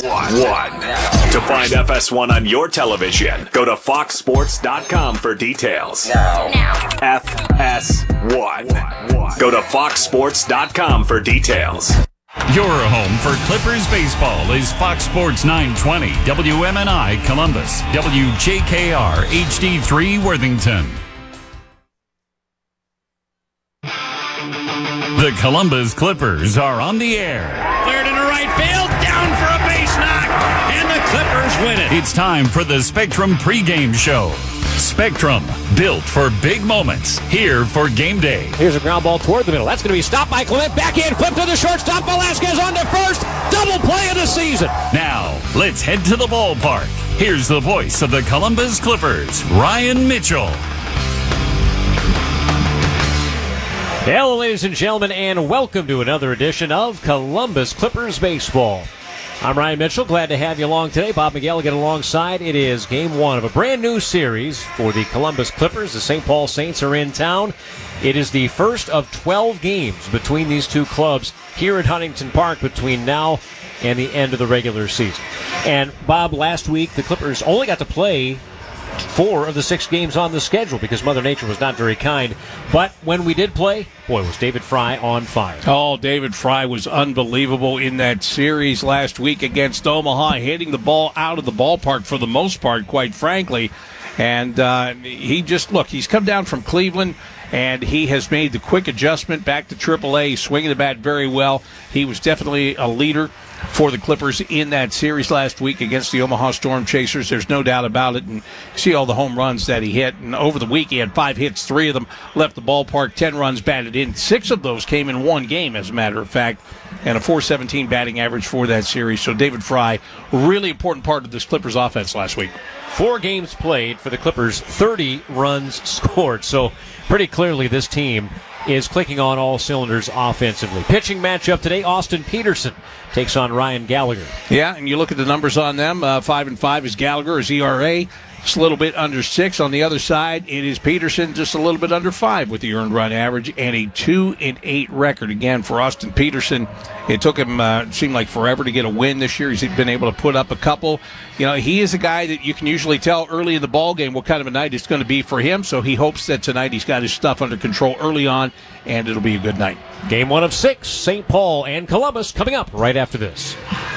To find FS1 on your television, go to foxsports.com for details. Now. FS1. Go to foxsports.com for details. Your home for Clippers baseball is Fox Sports 920, WMNI Columbus, WJKR HD3 Worthington. The Columbus Clippers are on the air. Cleared into right field, down for a base knock, and the Clippers win it. It's time for the Spectrum pregame show. Spectrum, built for big moments, here for game day. Here's a ground ball toward the middle. That's going to be stopped by Clement. Backhand flip to the shortstop. Velasquez on to first. Double play of the season. Now, let's head to the ballpark. Here's the voice of the Columbus Clippers, Ryan Mitchell. Hello, ladies and gentlemen, and welcome to another edition of Columbus Clippers Baseball. I'm Ryan Mitchell. Glad to have you along today. Bob McGilligan alongside. It is game one of a brand new series for the Columbus Clippers. The St. Paul Saints are in town. It is the first of 12 games between these two clubs here at Huntington Park between now and the end of the regular season. And, Bob, last week the Clippers only got to play 4 of the 6 games on the schedule because Mother Nature was not very kind. But when we did play, boy, was David Fry on fire. Oh, David Fry was unbelievable in that series last week against Omaha, hitting the ball out of the ballpark for the most part, quite frankly. And he's come down from Cleveland, and he has made the quick adjustment back to AAA, swinging the bat very well. He was definitely a leader for the Clippers in that series last week against the Omaha Storm Chasers. There's no doubt about it. And you see all the home runs that he hit. And over the week, he had 5 hits, 3 of them left the ballpark, 10 runs batted in. 6 of those came in one game, as a matter of fact, and a .417 batting average for that series. So David Fry, really important part of this Clippers offense last week. 4 games played for the Clippers, 30 runs scored. So pretty clearly this team is clicking on all cylinders offensively. Pitching matchup today, Austin Peterson takes on Ryan Gallagher. Yeah, and you look at the numbers on them, 5-5 is Gallagher, his ERA. Just a little bit under 6. On the other side, it is Peterson, just a little bit under 5 with the earned run average and a 2-8 record. Again, for Austin Peterson, it took him, seemed like forever to get a win this year. He's been able to put up a couple. You know, he is a guy that you can usually tell early in the ball game what kind of a night it's going to be for him. So he hopes that tonight he's got his stuff under control early on, and it'll be a good night. Game 1 of 6, St. Paul and Columbus coming up right after this.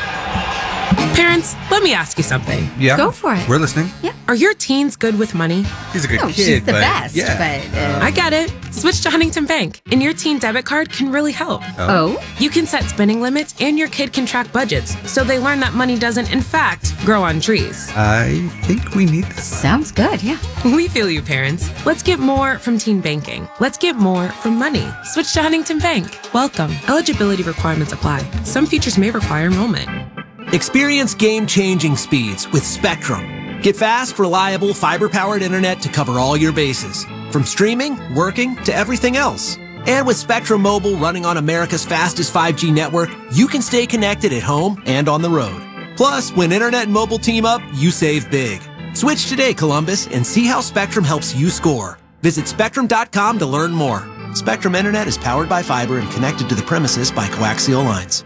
Parents, let me ask you something. Yeah. Go for it. We're listening. Yeah. Are your teens good with money? He's a good kid. She's the but best, yeah. but... I get it. Switch to Huntington Bank, and your teen debit card can really help. Oh? You can set spending limits, and your kid can track budgets, so they learn that money doesn't, in fact, grow on trees. I think we need this. Sounds good, yeah. We feel you, parents. Let's get more from teen banking. Let's get more from money. Switch to Huntington Bank. Welcome. Eligibility requirements apply. Some features may require enrollment. Experience game-changing speeds with Spectrum. Get fast, reliable, fiber-powered internet to cover all your bases, from streaming, working, to everything else. And with Spectrum Mobile running on America's fastest 5G network, you can stay connected at home and on the road. Plus, when internet and mobile team up, you save big. Switch today, Columbus, and see how Spectrum helps you score. Visit Spectrum.com to learn more. Spectrum Internet is powered by fiber and connected to the premises by coaxial lines.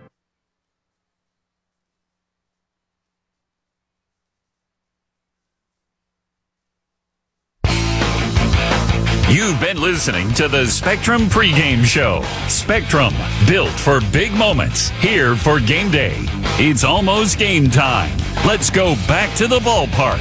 You've been listening to the Spectrum pregame show. Spectrum, built for big moments, here for game day. It's almost game time. Let's go back to the ballpark.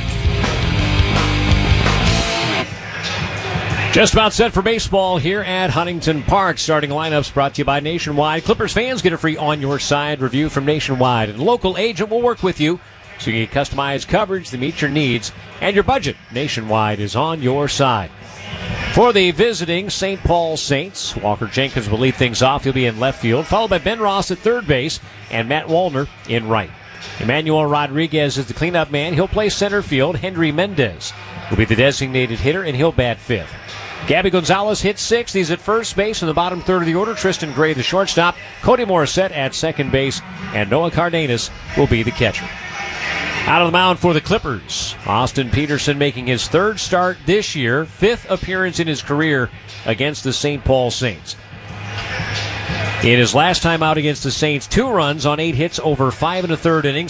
Just about set for baseball here at Huntington Park. Starting lineups brought to you by Nationwide. Clippers fans get a free On Your Side review from Nationwide. And a local agent will work with you so you can get customized coverage that meets your needs and your budget. Nationwide is on your side. For the visiting St. Paul Saints, Walker Jenkins will lead things off. He'll be in left field, followed by Ben Ross at third base and Matt Wallner in right. Emmanuel Rodriguez is the cleanup man. He'll play center field. Henry Mendez will be the designated hitter, and he'll bat fifth. Gabby Gonzalez hits sixth. He's at first base in the bottom third of the order. Tristan Gray, the shortstop. Cody Morissette at second base, and Noah Cardenas will be the catcher. Out of the mound for the Clippers, Austin Peterson making his third start this year, fifth appearance in his career against the St. Paul Saints. In his last time out against the Saints, 2 runs on 8 hits over 5 1/3 innings.